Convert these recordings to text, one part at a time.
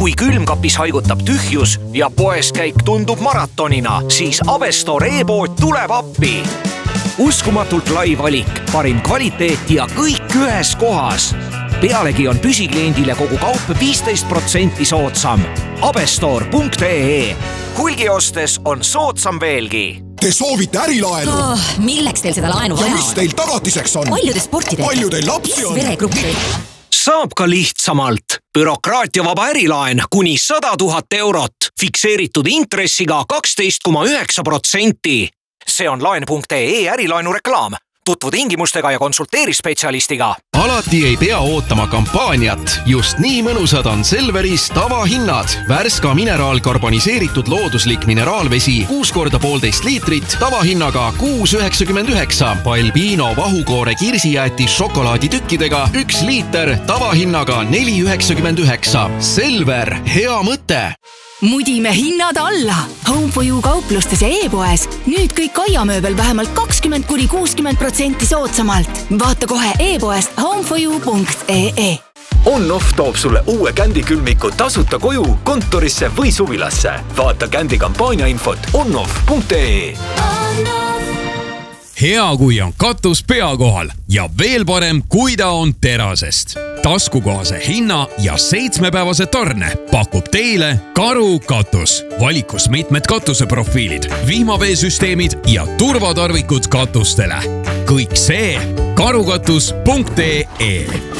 Kui külmkapis haigutab tühjus ja poeskäik tundub maratonina, siis Abestor e-pood tuleb appi. Uskumatult lai valik, parim kvaliteet ja kõik ühes kohas. Pealegi on püsikliendile kogu kaup 15% soodsam. Abestor.ee. Hulgi ostes on soodsam veelgi. Te soovite ärilaenu? Milleks teil seda laenu vaja on? Ja mis teil tagatiseks on? Palju te sporti teete? Palju teil lapsi on? Veregruppi. Saab ka lihtsamalt. Bürokraatiavaba ärilaen kuni 100 000 eurot. Fikseeritud intressiga 12,9%. See on laen.ee ärilaenu reklaam. Tutvu tingimustega ja konsulteeri spetsialistiga. Alati ei pea ootama kampaaniat. Just nii mõnusad on Selveris tavahinnad. Värska mineraalkarboniseeritud looduslik mineraalvesi 6 korda 1,5 liitrit tavahinnaga 6,99. Balbino vahukoore kirsijäätis šokolaaditükkidega 1 liiter tavahinnaga 4,99. Selver, hea mõte! Mudime hinnad alla. Home for You kauplustes ja e-poes. Nüüd kõik aiamööbel vähemalt 20–60% soodsamalt. Vaata kohe e-poest homeforyou.ee. On-Off toob sulle uue kändikülmiku tasuta koju, kontorisse või suvilasse. Vaata kändi kampaania infot onoff.ee. Hea, kui on katus pea kohal ja veel parem, kui ta on terasest. Taskukohase hinna ja 7-päevase tarne pakub teile Karu katus. Valikus mitmed katuseprofiilid, vihmaveesüsteemid ja turvatarvikud katustele. Kõik see karukatus.ee.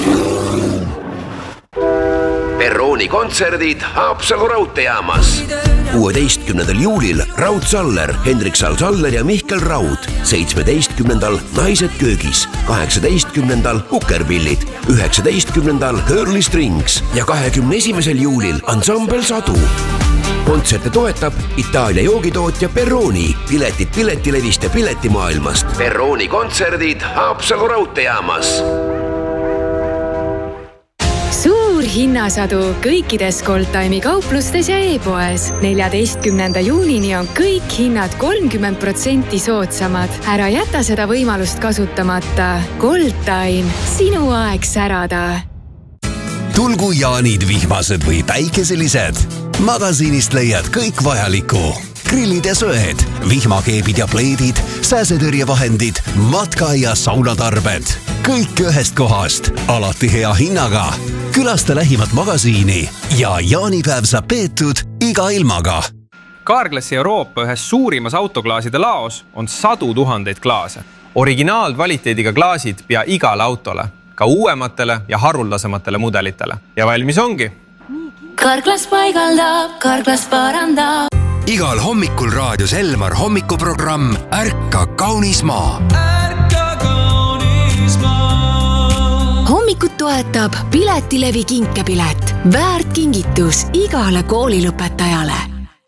Perrooni kontserdid Haapsalu raudteejaamas. 16. juulil Raud Saller, Hendrik Saller ja Mihkel Raud. 17. Naised köögis. 18. Kukerpillid. 19. Curly Strings ja 21. juulil Ansambel Sadu. Kontserte toetab Itaalia joogitootja Perrooni. Piletid piletilevist ja piletimaailmast. Perrooni kontserdid Haapsalu raudteejaamas. Suur hinnasadu kõikides Goldtime'i kauplustes ja e-poes. 14. juunini on kõik hinnad 30% soodsamad. Ära jäta seda võimalust kasutamata. Goldtime, sinu aeg särada. Tulgu jaanid vihmased või päikeselised. Magasiinist leiad kõik vajaliku. Grillid ja söed, vihmakeebid ja pleedid, sääsetõrjevahendid, matka- ja saunatarbed. Kõik ühest kohast, alati hea hinnaga. Külasta lähimat magasiini ja jaanipäev saab peetud iga ilmaga. Carglassi Euroopa ühes suurimas autoklaaside laos on 100 000 klaase. Originaalkvaliteediga klaasid pea igale autole, ka uuematele ja haruldasematele mudelitele. Ja valmis ongi. Carglass paigaldab, Carglass parandab. Igal hommikul raadios Elmar hommikuprogramm Ärka kaunis maa. Hommikut toetab Piletilevi kinkepilet. Väärt kingitus igale koolilõpetajale.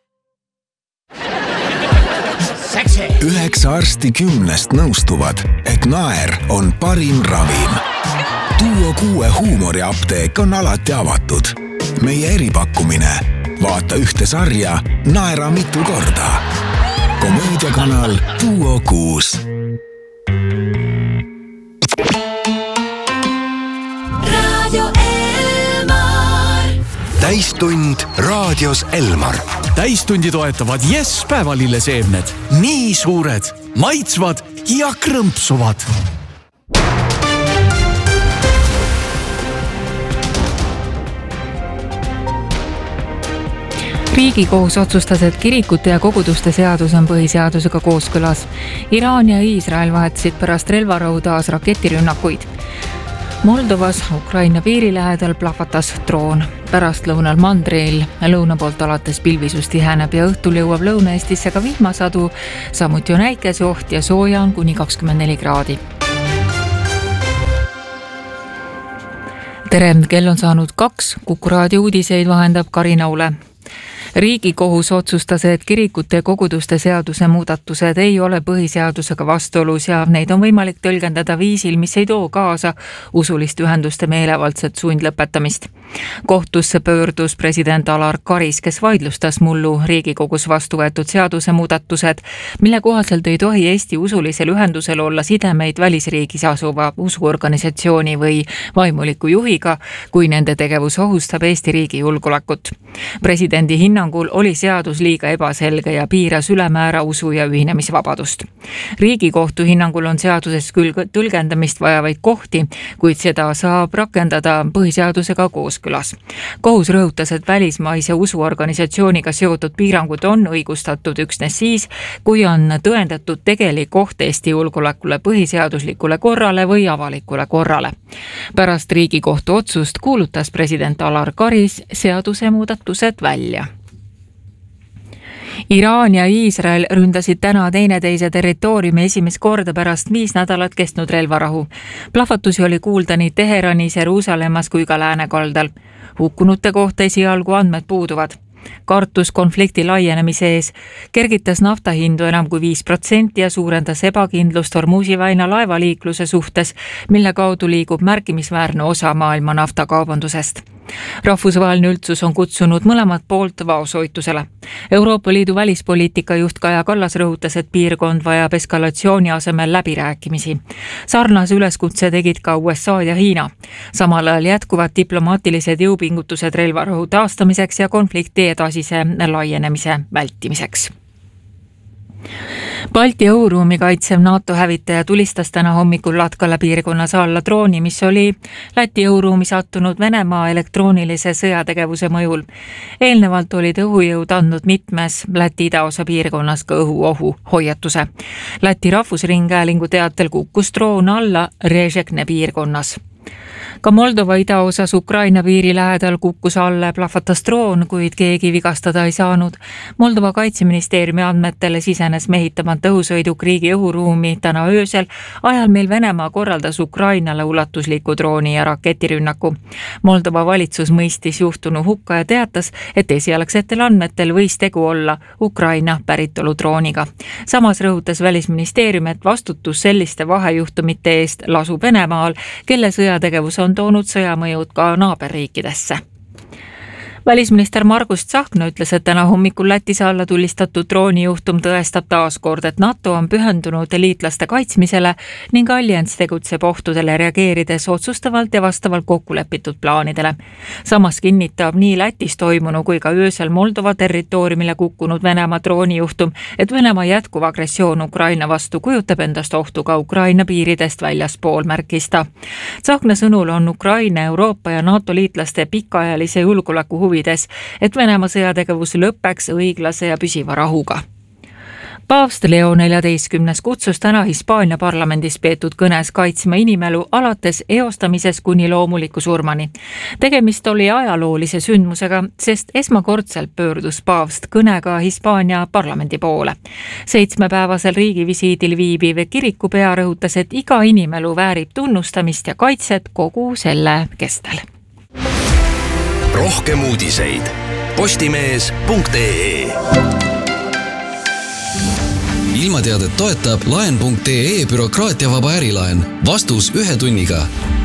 9 arsti 10 nõustuvad, et naer on parim ravim. Duo 6 huumoriapteek on alati avatud. Meie eripakkumine. Vaata ühte sarja, naera mitu korda. Komöödiakanal Duo 6. Radio Elmar. Täistund raadios Elmar. Täistundi toetavad Yes päevalilleseemned. Nii suured, maitsvad ja krõmpsuvad. Riigikohus otsustas, et kirikute ja koguduste seadus on põhiseadusega kooskõlas. Iraan ja Iisrael vahetasid pärast relvarõhu taas raketirünnakuid. Moldovas Ukraina piiri lähedal plahvatas droon. Pärastlõunal mandril lõuna poolt alates pilvisus tiheneb ja õhtul jõuab Lõuna-Eestisse ka vihmasadu. Samuti on äikeseoht ja sooja on kuni 24 kraadi. Tere, kell on saanud 2. Kuku raadio uudiseid vahendab Karina Ule. Riigikohus otsustas, et kirikute ja koguduste seaduse muudatused ei ole põhiseadusega vastuolus ja neid on võimalik tõlgendada viisil, mis ei too kaasa usuliste ühenduste meelevaldset sundlõpetamist. Kohtusse pöördus president Alar Karis, kes vaidlustas mullu Riigikogus vastu võetud seaduse muudatused, mille kohaselt ei tohi Eesti usulisel ühendusel olla sidemeid välisriigis asuva usuorganisatsiooni või vaimuliku juhiga, kui nende tegevus ohustab Eesti riigi julgeolekut. Presidendi hinnangul oli seadus liiga ebaselge ja piiras ülemäära usu- ja ühinemisvabadust. Riigikohtu hinnangul on seaduses küll tõlgendamist vajavaid kohti, kuid seda saab rakendada põhiseadusega kooskõlas. Kohus rõhutas, et välismaise usuorganisatsiooniga seotud piirangud on õigustatud üksnes siis, kui on tõendatud tegelik oht Eesti julgeolekule, põhiseaduslikule korrale või avalikule korrale. Pärast Riigikohtu otsust kuulutas president Alar Karis seaduse muudatused välja. Iraan ja Iisrael ründasid täna teineteise territooriumi esimest korda pärast 5 nädalat kestnud relvarahu. Plahvatusi oli kuulda nii Teheranis, Jeruusalemmas kui ka läänekaldal. Hukkunute kohta esialgu andmed puuduvad. Kartus konflikti laienemise ees kergitas naftahindu enam kui 5% ja suurendas ebakindlust Hormuzi väina laevaliikluse suhtes, mille kaudu liigub märkimisväärne osa maailma naftakaubandusest. Rahvusvaheline üldsus on kutsunud mõlemat poolt vaosoitusele. Euroopa Liidu välispoliitika juht Kaja Kallas rõhutas, et piirkond vajab eskalatsiooni asemel läbirääkimisi. Sarnase üleskutse tegid ka USA ja Hiina. Samal ajal jätkuvad diplomaatilised jõupingutused relvarahu taastamiseks ja konflikti edasise laienemise vältimiseks. Balti õhuruumi kaitsev NATO hävitaja tulistas täna hommikul Latkala piirkonnas alla drooni, mis oli Läti õhuruumi sattunud Venemaa elektroonilise sõjategevuse mõjul. Eelnevalt olid õhujõud andnud mitmes Läti idaosa piirkonnas ka õhuohu hoiatuse. Läti rahvusringhäälingu teatel kukkus droon alla Režekne piirkonnas. Ka Moldova idaosas Ukraina piiri lähedal kukkus alla plahvatas droon, kuid keegi vigastada ei saanud. Moldova kaitseministeeriumi andmetele sisenes mehitamata õhusõiduk riigi õhuruumi täna öösel, ajal meil Venemaa korraldas Ukrainale ulatusliku drooni ja raketirünnaku. Moldova valitsus mõistis juhtunu hukka ja teatas, et esialgsetel andmetel võis tegu olla Ukraina päritolu drooniga. Samas rõhutas välisministeerium, et vastutus selliste vahejuhtumite eest lasub Venemaal, kelle sõjategevus on toonud sõjamõjud ka naaberriikidesse. Välisminister Margus Tsahkna ütles, et täna hommikul Lätis alla tulistatud droonijuhtum tõestab taaskord, et NATO on pühendunud liitlaste kaitsmisele ning allianss tegutseb ohtudele reageerides otsustavalt ja vastavalt kokkulepitud plaanidele. Samas kinnitab nii Lätis toimunu kui ka öösel Moldova territooriumile kukkunud Venemaa droonijuhtum, et Venemaa jätkuv agressioon Ukraina vastu kujutab endast ohtu ka Ukraina piiridest väljaspool, märkis ta. Tsahkna sõnul on Ukraina, Euroopa ja NATO liitlaste pikaajalise julgeoleku huvides, et Venemaa sõjategevus lõpeks õiglase ja püsiva rahuga. Paavst Leo 14. kutsus täna Hispaania parlamendis peetud kõnes kaitsma inimelu alates eostamisest kuni loomuliku surmani. Tegemist oli ajaloolise sündmusega, sest esmakordselt pöördus paavst kõnega Hispaania parlamendi poole. 7-päevasel riigivisiidil viibiv kirikupea rõhutas, et iga inimelu väärib tunnustamist ja kaitset kogu selle kestel. Rohkem uudiseid postimees.ee. Ilmateadet toetab laen.ee bürokraatiavaba ärilaen. Vastus 1 tunniga.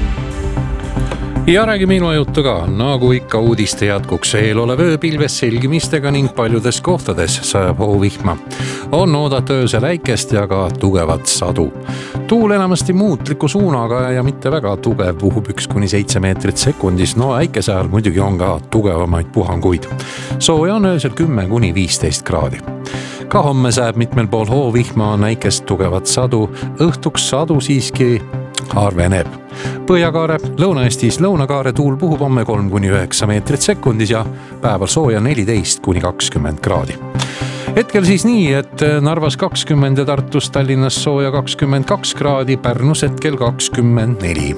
Ja räägime ilmajuttu ka, nagu ikka uudiste jätkuks eelolev ööpilves selgimistega ning paljudes kohtades sajab hoovihma. On oodata öösel äikest ja ka tugevat sadu. Tuul enamasti muutliku suunaga ja mitte väga tugev, puhub 1-7 meetrit sekundis. No äikese ajal muidugi on ka tugevamaid puhanguid. Sooja on öösel 10-15 kraadi. Ka homme sääb mitmel pool hoovihma, on äikest tugevat sadu. Õhtuks sadu siiski harveneb. Põhjakaare, Lõuna-Eestis lõunakaare tuul puhub homme 3-9 meetrit sekundis ja päeval sooja 14-20 kraadi. Hetkel siis nii, et Narvas 20 ja Tartus, Tallinnas sooja 22 kraadi, Pärnus hetkel 24.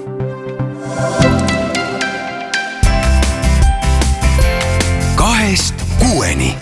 Kahest kuueni.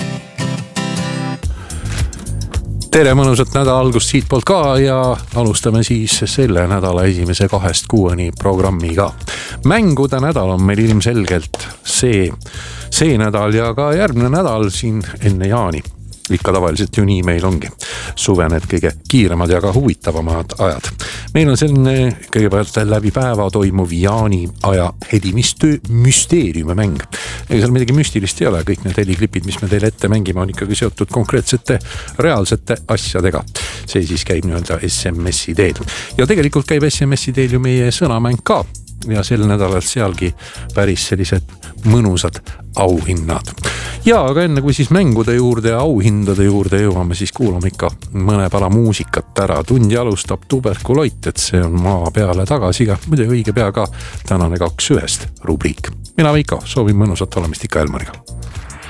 Tere mõnusat nädala algust siit poolt ka ja alustame siis selle nädala esimese 2-6 programmiga. Mängude nädal on meil ilmselgelt see nädal ja ka järgmine nädal siin enne jaani. ikka tavaliselt ju nii meil ongi. Suve need kõige kiiremad ja ka huvitavamad ajad. Meil on selline kõigepealt läbi päeva toimuv jaani aja müsteeriumi mäng. Ega seal midagi müstilist ei ole, kõik need heliklipid, mis me teile ette mängime, on ikkagi seotud konkreetsete reaalsete asjadega. See siis käib nii-öelda SMS-i teel. Ja tegelikult käib SMS-i teel ju meie sõnamäng ka. Ja sel nädalal sealgi päris sellised mõnusad auhinnad. Ja aga enne kui siis mängude juurde ja auhindade juurde jõuame, siis kuulame ikka mõne pala muusikat ära. Tundi alustab Tuberkuloit, et see on maa peale tagasi ja muidugi õige pea ka tänane 2 1 rubriik. Mina Veiko, soovin mõnusat olemist ikka Elmariga.